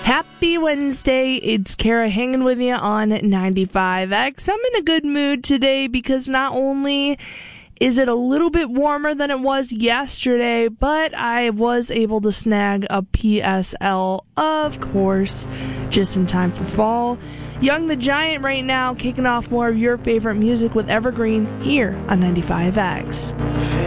Happy Wednesday, it's Kara hanging with you on 95X. I'm in a good mood today because not only is it a little bit warmer than it was yesterday, but I was able to snag a PSL, of course, just in time for fall. Young the Giant right now, kicking off more of your favorite music with Evergreen here on 95X.